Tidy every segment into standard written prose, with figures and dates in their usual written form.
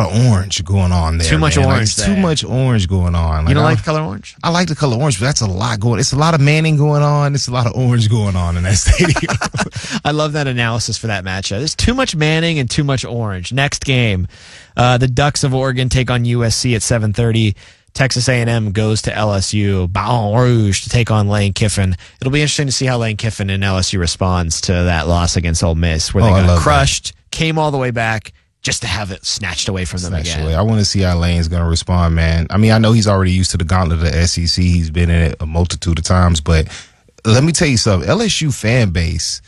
of orange going on there. Too much orange. Too much orange going on. You don't like the color orange? I like the color orange, but that's a lot going. It's a lot of Manning going on. It's a lot of orange going on in that stadium. I love that analysis for that matchup. There's too much Manning and too much orange. Next game, the Ducks of Oregon take on USC at 7:30. Texas A&M goes to LSU, Baton Rouge, to take on Lane Kiffin. It'll be interesting to see how Lane Kiffin and LSU responds to that loss against Ole Miss, where they got crushed, came all the way back, just to have it snatched away from them again. I want to see how Lane's going to respond, man. I mean, I know he's already used to the gauntlet of the SEC. He's been in it a multitude of times, but let me tell you something. LSU fan base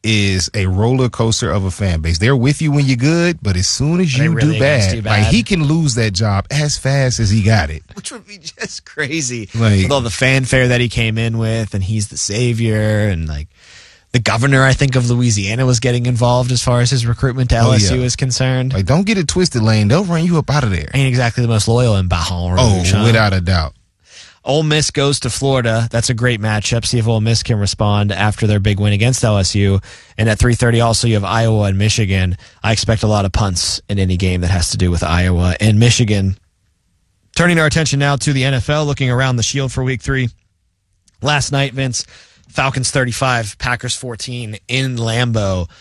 is a roller coaster of a fan base. They're with you when you're good, but as soon as you do bad, like he can lose that job as fast as he got it. Which would be just crazy. With all the fanfare that he came in with, and he's the savior, and like the governor, I think, of Louisiana was getting involved as far as his recruitment to LSU is concerned. Like, don't get it twisted, Lane. They'll run you up out of there. Ain't exactly the most loyal in Baton Rouge. Without a doubt. Ole Miss goes to Florida. That's a great matchup. See if Ole Miss can respond after their big win against LSU. And at 3:30 also you have Iowa and Michigan. I expect a lot of punts in any game that has to do with Iowa and Michigan. Turning our attention now to the NFL, looking around the Shield for Week 3. Last night, Vince, Falcons 35, Packers 14 in Lambeau.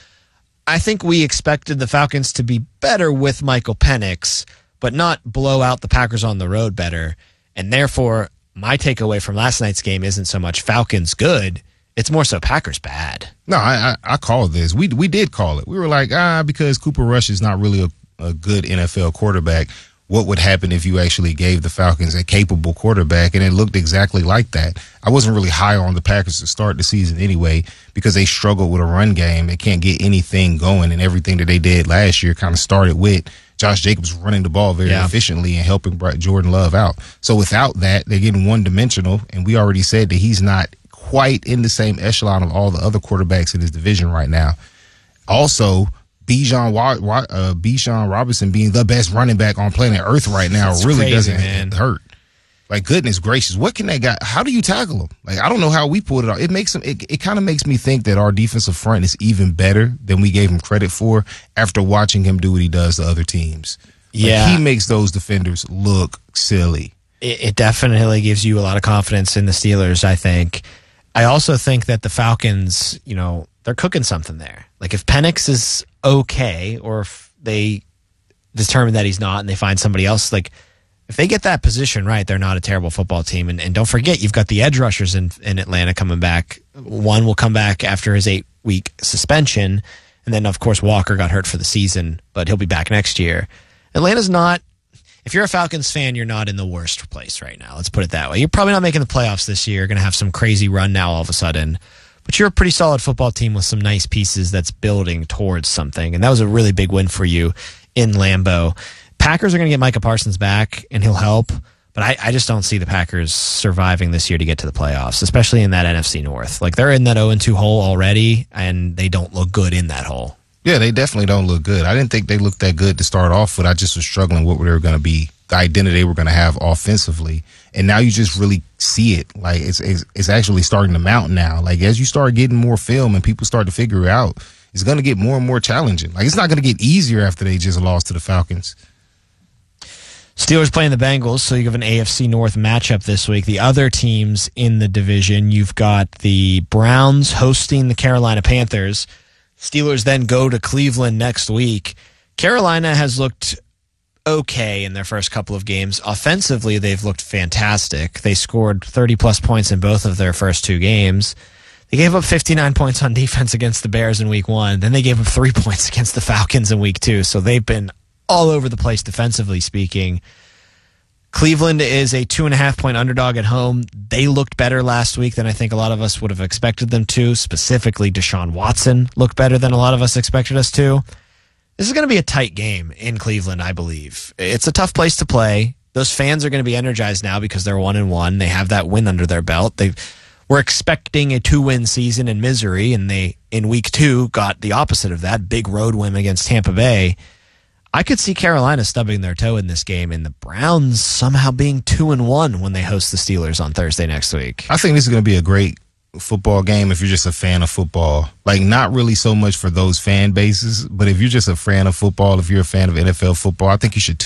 I think we expected the Falcons to be better with Michael Penix, but not blow out the Packers on the road better. And therefore, my takeaway from last night's game isn't so much Falcons good, it's more so Packers bad. No, I called this. We did call it. We were like, because Cooper Rush is not really a good NFL quarterback, what would happen if you actually gave the Falcons a capable quarterback? And it looked exactly like that. I wasn't really high on the Packers to start the season anyway because they struggled with a run game. They can't get anything going, and everything that they did last year kind of started with Josh Jacobs running the ball very efficiently and helping Jordan Love out. So without that, they're getting one-dimensional, and we already said that he's not quite in the same echelon of all the other quarterbacks in his division right now. Also, Bijan Robinson being the best running back on planet Earth right now doesn't hurt. Like, goodness gracious, what can that guy? How do you tackle him? Like, I don't know how we pulled it off. It makes him. It kind of makes me think that our defensive front is even better than we gave him credit for after watching him do what he does to other teams. Like, he makes those defenders look silly. It definitely gives you a lot of confidence in the Steelers, I think. I also think that the Falcons, they're cooking something there. Like, if Penix is okay, or if they determine that he's not and they find somebody else, like, if they get that position right, they're not a terrible football team. And don't forget, you've got the edge rushers in Atlanta coming back. One will come back after his 8-week suspension. And then, of course, Walker got hurt for the season, but he'll be back next year. Atlanta's not, if you're a Falcons fan, you're not in the worst place right now. Let's put it that way. You're probably not making the playoffs this year. You're going to have some crazy run now all of a sudden. But you're a pretty solid football team with some nice pieces that's building towards something. And that was a really big win for you in Lambeau. Packers are going to get Micah Parsons back, and he'll help. But I just don't see the Packers surviving this year to get to the playoffs, especially in that NFC North. Like, they're in that 0-2 hole already, and they don't look good in that hole. Yeah, they definitely don't look good. I didn't think they looked that good to start off with. I just was struggling with what they were going to be, the identity they were going to have offensively. And now you just really see it. Like, it's actually starting to mount now. Like, as you start getting more film and people start to figure it out, it's going to get more and more challenging. Like, it's not going to get easier after they just lost to the Falcons. Steelers playing the Bengals, so you have an AFC North matchup this week. The other teams in the division, you've got the Browns hosting the Carolina Panthers. Steelers then go to Cleveland next week. Carolina has looked okay in their first couple of games. Offensively, they've looked fantastic. They scored 30-plus points in both of their first two games. They gave up 59 points on defense against the Bears in Week 1. Then they gave up 3 points against the Falcons in Week 2. So they've been all over the place defensively speaking. Cleveland is a 2.5-point underdog at home. They looked better last week than I think a lot of us would have expected them to. Specifically, Deshaun Watson looked better than a lot of us expected us to. This is going to be a tight game in Cleveland, I believe. It's a tough place to play. Those fans are going to be energized now because they're 1-1. They have that win under their belt. They were expecting a 2-win season in misery, and they, in Week 2, got the opposite of that, big road win against Tampa Bay. I could see Carolina stubbing their toe in this game and the Browns somehow being 2-1 when they host the Steelers on Thursday next week. I think this is going to be a great football game if you're just a fan of football. Like, not really so much for those fan bases, but if you're just a fan of football, if you're a fan of NFL football, I think you should